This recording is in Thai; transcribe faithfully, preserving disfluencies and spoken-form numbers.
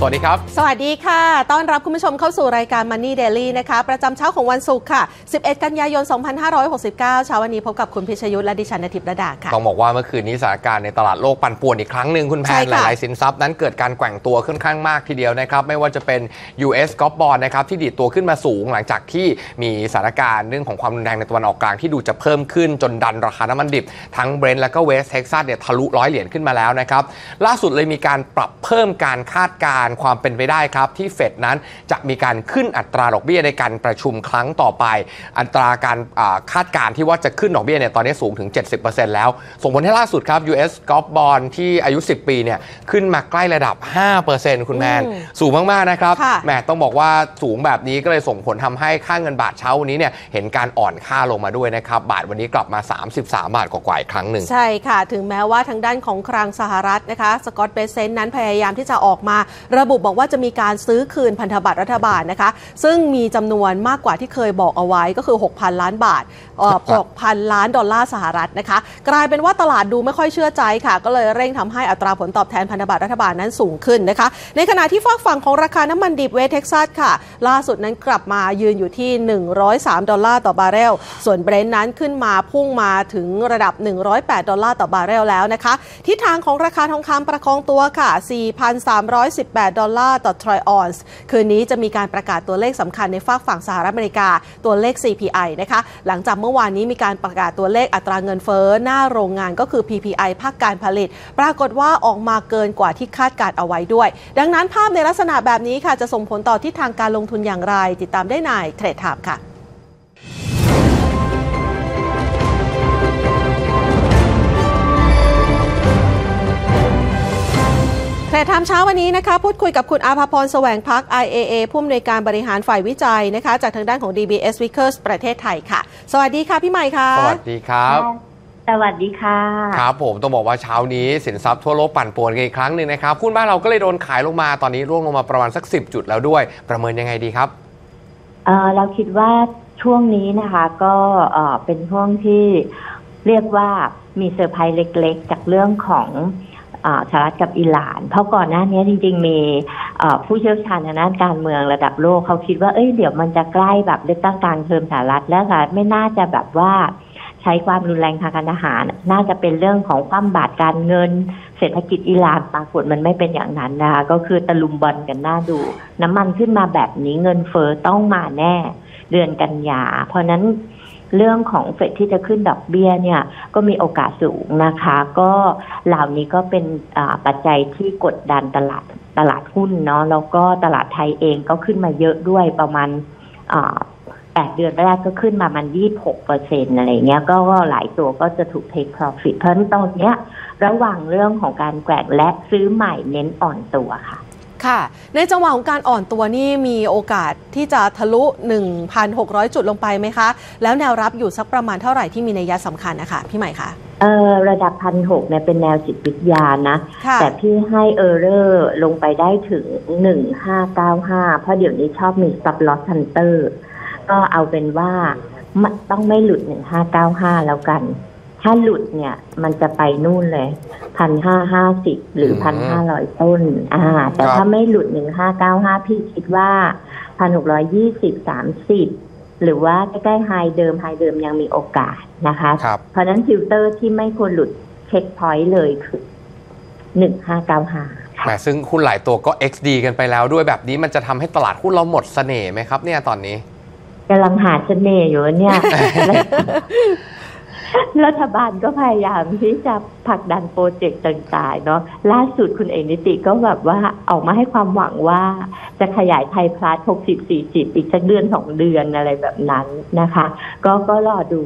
วัสดีครับสวัสดีค่ะต้อนรับคุณผู้ชมเข้าสู่รายการ Money Daily นะคะประจำเช้าของวันศุกร์ค่ะสิบเอ็ดกันยายนสองพันห้าร้อยหกสิบเก้าเช้าวันนี้พบกับคุณพิชยุทธและดิฉันณทิพย์ระดาค่ะต้องบอกว่าเมื่อคืนนี้สถานการณ์ในตลาดโลกปั่นป่วนอีกครั้งหนึ่งคุณแพนหลายๆสินทรัพย์นั้นเกิดการแกว่งตัวค่อนข้างมากทีเดียวนะครับไม่ว่าจะเป็น ยู เอส Gulf Bond นะครับที่ดีดตัวขึ้นมาสูงหลังจากที่มีสถานการณ์เรื่องของความรุนแรงในตะวันออกกลางที่ดูจะเพิ่มขึ้นจนดันราคาน้ำมันดิบทั้ง Brent และก็ West Texas เนี่ยทะลุร้อยเหรียญขึ้นมาแล้วนะครับล่าสุดเลยมีการปรับเพิ่มการคาดการณ์ความเป็นไปได้ครับที่เฟดนั้นจะมีการขึ้นอัตราดอกเบี้ยในการประชุมครั้งต่อไปอัตราการคาดการณ์ที่ว่าจะขึ้นดอกเบี้ยเนี่ยตอนนี้สูงถึง เจ็ดสิบเปอร์เซ็นต์ แล้วส่งผลให้ล่าสุดครับ ยู เอส Gulf Bond ที่อายุสิบปีเนี่ยขึ้นมาใกล้ระดับ ห้าเปอร์เซ็นต์ คุณแมนสูงมากๆนะครับแหมต้องบอกว่าสูงแบบนี้ก็เลยส่งผลทำให้ค่าเงินบาทเช้าวันนี้เนี่ยเห็นการอ่อนค่าลงมาด้วยนะครับบาทวันนี้กลับมาสามสิบสามบาทกว่าๆอีกครั้งหนึ่งใช่ค่ะถึงแม้ว่าทางด้านของคลังสหรัฐนะคะสกอตต์เบเซนต์นั้นพยายามที่จะออกมาระบุบอกว่าจะมีการซื้อคืนพันธบัตรรัฐบาลนะคะซึ่งมีจำนวนมากกว่าที่เคยบอกเอาไว้ก็คือ หกพัน ล้านบาทเอ่อ หกพัน ล้านดอลลาร์สหรัฐนะคะกลายเป็นว่าตลาดดูไม่ค่อยเชื่อใจค่ะก็เลยเร่งทำให้อัตราผลตอบแทนพันธบัตรรัฐบาลนั้นสูงขึ้นนะคะในขณะที่ฝากฝั่งของราคาน้ำมันดิบเวสต์เท็กซัสค่ะล่าสุดนั้นกลับมายืนอยู่ที่หนึ่งร้อยสามดอลลาร์ต่อบาร์เรลส่วนเบรนท์นั้นขึ้นมาพุ่งมาถึงระดับหนึ่งร้อยแปดดอลลาร์ต่อบาร์เรลแล้วนะคะทิศทางของราคาทองคำประคองตัวค่ะ สี่พันสามร้อยสิบแปดดอลลาร์ต่อทรอยออนซ์คืนนี้จะมีการประกาศตัวเลขสำคัญในฝากฝั่งสหรัฐอเมริกาตัวเลข ซี พี ไอ นะคะหลังจากเมื่อวานนี้มีการประกาศตัวเลขอัตราเงินเฟ้อหน้าโรงงานก็คือ พี พี ไอ ภาคการผลิตปรากฏว่าออกมาเกินกว่าที่คาดการเอาไว้ด้วยดังนั้นภาพในลักษณะแบบนี้ค่ะจะส่งผลต่อทิศทางการลงทุนอย่างไรติดตามได้ในเทรดไทม์ค่ะเทรดไทม์เช้าวันนี้นะคะพูดคุยกับคุณอาภาพรแสวงพัก ไอ เอ เอ ผู้อำนวยการบริหารฝ่ายวิจัยนะคะจากทางด้านของ ดี บี เอส Vickers ประเทศไทยค่ะสวัสดีค่ะพี่ใหม่ค่ะสวัสดีครับสวัสดีค่ะครับผมต้องบอกว่าเช้านี้สินทรัพย์ทั่วโลกปั่นป่วนกันอีกครั้งหนึ่งนะครับหุ้นบ้านเราก็เลยโดนขายลงมาตอนนี้ร่วงลงมาประมาณสักสิบจุดแล้วด้วยประเมินยังไงดีครับเอ่อเราคิดว่าช่วงนี้นะคะก็เอ่อเป็นช่วงที่เรียกว่ามีเซอร์ไพรส์เล็กๆจากเรื่องของสหรัฐกับอิหร่านเพราะก่อนหน้านี้จริงๆมีผู้เชี่ยวชาญทางด้านการเมืองระดับโลกเขาคิดว่าเอ้ยเดี๋ยวมันจะใกล้แบบเลือกตั้งกลางเทอมสหรัฐแล้วสหรัฐไม่น่าจะแบบว่าใช้ความรุนแรงทางการทหารน่าจะเป็นเรื่องของความบาดการเงินเศรษฐกิจอิหร่านปรากฏมันไม่เป็นอย่างนั้นนะคะก็คือตะลุมบอลกันน่าดูน้ำมันขึ้นมาแบบนี้เงินเฟ้อต้องมาแน่เดือนกันยาเพราะนั้นเรื่องของเฟดที่จะขึ้นดอกเบี้ยเนี่ยก็มีโอกาสสูงนะคะก็เหล่านี้ก็เป็นปัจจัยที่กดดันตลาดตลาดหุ้นเนาะแล้วก็ตลาดไทยเองก็ขึ้นมาเยอะด้วยประมาณแปดเดือนแรกก็ขึ้นมามันยี่สิบหกเปอร์เซ็นต์อะไรเงี้ยก็หลายตัวก็จะถูก take profit เพราะฉะนั้นตอนนี้ระหว่างเรื่องของการแกว่งและซื้อใหม่เน้นอ่อนตัวค่ะค่ะในจังหวะของการอ่อนตัวนี่มีโอกาสที่จะทะลุ หนึ่งพันหกร้อย จุดลงไปไหมคะแล้วแนวรับอยู่สักประมาณเท่าไหร่ที่มีนัยสำคัญนะคะพี่ใหม่คะเออระดับ หนึ่งพันหกร้อย เนี่ยเป็นแนวจิตวิทยานะแต่พี่ให้เออร์เรอร์ลงไปได้ถึงหนึ่งพันห้าร้อยเก้าสิบห้าเพราะเดี๋ยวนี้ชอบมี stop loss hunter ก็เอาเป็นว่าต้องไม่หลุดหนึ่งพันห้าร้อยเก้าสิบห้าแล้วกันถ้าหลุดเนี่ยมันจะไปนู่นเลย หนึ่งพันห้าร้อยห้าสิบ หรือ หนึ่งพันห้าร้อย ต้นอ่าแต่ถ้าไม่หลุดหนึ่งพันห้าร้อยเก้าสิบห้าพี่คิดว่า หนึ่งพันหกร้อยยี่สิบ สามสิบ หรือว่าใกล้ๆไฮเดิมไฮเดิมยังมีโอกาสนะคะเพราะนั้นฟิลเตอร์ที่ไม่ควรหลุดเช็คพอยต์เลยคือหนึ่งพันห้าร้อยเก้าสิบห้าแต่ซึ่งหุ้นหลายตัวก็ เอ็กซ์ ดี กันไปแล้วด้วยแบบนี้มันจะทำให้ตลาดหุ้นเราหมดเสน่ห์ไหมครับเนี่ยตอนนี้กำลังหาเสน่ห์อยู่เนี่ย รัฐบาลก็พยายามที่จะผลักดันโปรเจกต์ต่างๆเนาะล่าสุดคุณเอกนิติก็แบบว่าออกมาให้ความหวังว่าจะขยายไทยพลัสหกสิบ สี่สิบอีกสักเดือนสองเดือนอะไรแบบนั้นนะคะก็ก็รอดู